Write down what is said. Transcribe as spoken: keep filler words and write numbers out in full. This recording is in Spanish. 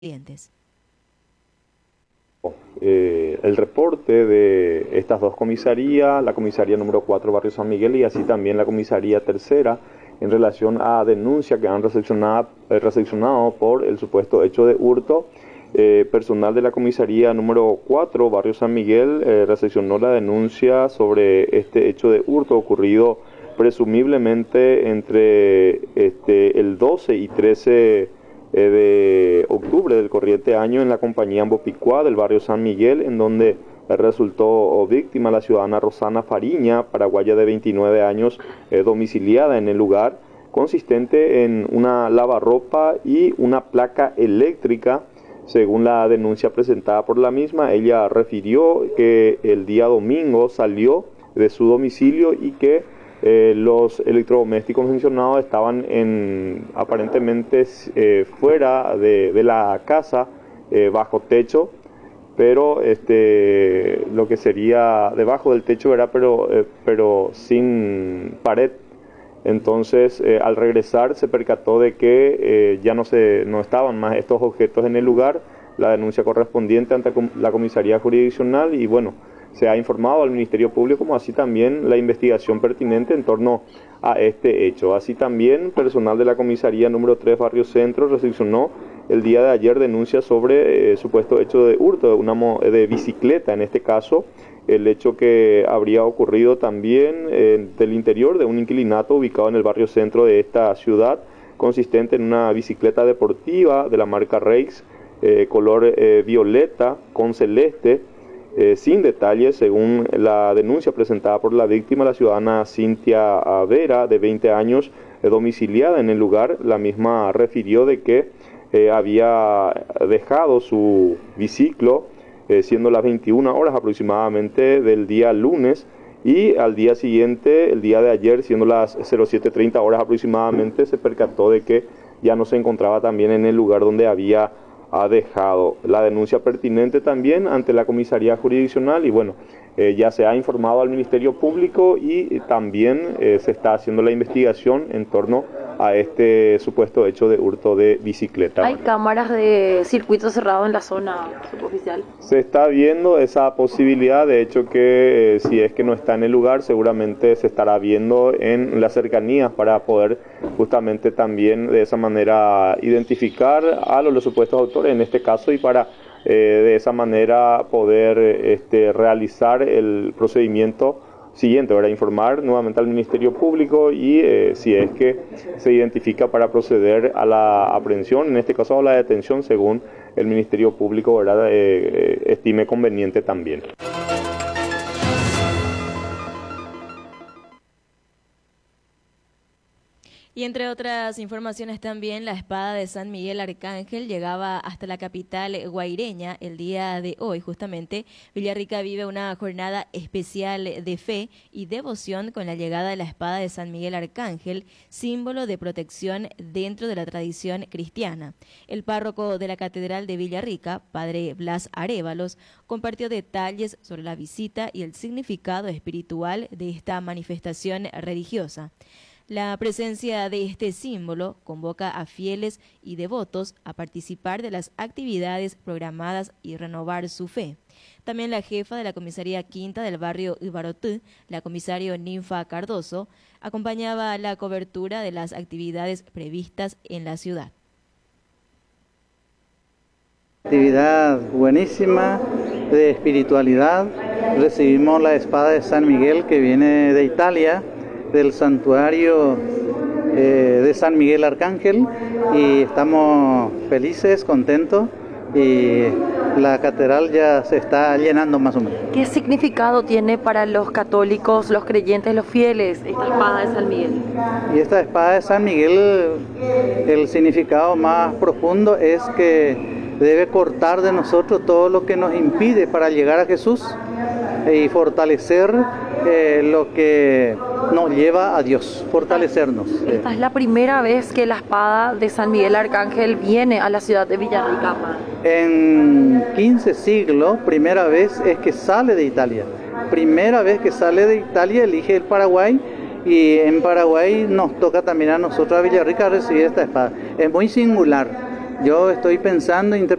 clientes. Eh, el reporte de estas dos comisarías, la comisaría número cuatro Barrio San Miguel y así también la comisaría tercera, en relación a denuncias que han recepcionado, eh, recepcionado por el supuesto hecho de hurto. Eh, personal de la comisaría número cuatro Barrio San Miguel eh, recepcionó la denuncia sobre este hecho de hurto ocurrido presumiblemente entre este, el doce y trece de octubre del corriente año en la compañía Ambopicua del barrio San Miguel, en donde resultó víctima la ciudadana Rosana Fariña, paraguaya de veintinueve años, eh, domiciliada en el lugar, consistente en una lavarropa y una placa eléctrica. Según la denuncia presentada por la misma, ella refirió que el día domingo salió de su domicilio y que Eh, los electrodomésticos mencionados estaban en, aparentemente eh, fuera de, de la casa, eh, bajo techo, pero este, lo que sería debajo del techo, ¿verdad? Pero, eh, pero sin pared. Entonces, eh, al regresar se percató de que eh, ya no, se, no estaban más estos objetos en el lugar, la denuncia correspondiente ante la comisaría jurisdiccional y bueno, se ha informado al Ministerio Público, como así también la investigación pertinente en torno a este hecho. Así también, personal de la comisaría número tres Barrio Centro recepcionó el día de ayer denuncias sobre eh, supuesto hecho de hurto de una de bicicleta, en este caso, el hecho que habría ocurrido también eh, del interior de un inquilinato ubicado en el barrio centro de esta ciudad, consistente en una bicicleta deportiva de la marca Rex, eh, color eh, violeta con celeste, Eh, sin detalles, según la denuncia presentada por la víctima, la ciudadana Cintia Vera, de veinte años, eh, domiciliada en el lugar. La misma refirió de que eh, había dejado su biciclo, eh, siendo las veintiuna horas aproximadamente del día lunes, y al día siguiente, el día de ayer, siendo las siete treinta horas aproximadamente, se percató de que ya no se encontraba también en el lugar donde había ha dejado la denuncia pertinente también ante la comisaría jurisdiccional y bueno, eh, ya se ha informado al Ministerio Público y también eh, se está haciendo la investigación en torno a este supuesto hecho de hurto de bicicleta. ¿Hay cámaras de circuito cerrado en la zona suboficial? Se está viendo esa posibilidad, de hecho que eh, si es que no está en el lugar, seguramente se estará viendo en las cercanías para poder justamente también de esa manera identificar a los, los supuestos autores en este caso y para eh, de esa manera poder este, realizar el procedimiento siguiente, ¿verdad? Informar nuevamente al Ministerio Público y eh, si es que se identifica para proceder a la aprehensión, en este caso a la detención, según el Ministerio Público, ¿verdad? Eh, eh, estime conveniente también. Y entre otras informaciones también, la espada de San Miguel Arcángel llegaba hasta la capital guaireña el día de hoy. Justamente, Villarrica vive una jornada especial de fe y devoción con la llegada de la espada de San Miguel Arcángel, símbolo de protección dentro de la tradición cristiana. El párroco de la Catedral de Villarrica, padre Blas Arévalos, compartió detalles sobre la visita y el significado espiritual de esta manifestación religiosa. La presencia de este símbolo convoca a fieles y devotos a participar de las actividades programadas y renovar su fe. También la jefa de la comisaría quinta del barrio Ibarotú, la comisario Ninfa Cardoso, acompañaba la cobertura de las actividades previstas en la ciudad. Actividad buenísima de espiritualidad. Recibimos la espada de San Miguel que viene de Italia, del santuario eh, de San Miguel Arcángel, y estamos felices, contentos, y la catedral ya se está llenando más o menos. ¿Qué significado tiene para los católicos, los creyentes, los fieles, esta espada de San Miguel? Y esta espada de San Miguel, el significado más profundo es que debe cortar de nosotros todo lo que nos impide para llegar a Jesús y fortalecer eh, lo que nos lleva a Dios, fortalecernos. Esta es la primera vez que la espada de San Miguel Arcángel viene a la ciudad de Villarrica. En quince siglos, primera vez es que sale de Italia. Primera vez que sale de Italia, elige el Paraguay, y en Paraguay nos toca también a nosotros, a Villarrica, recibir esta espada. Es muy singular. Yo estoy pensando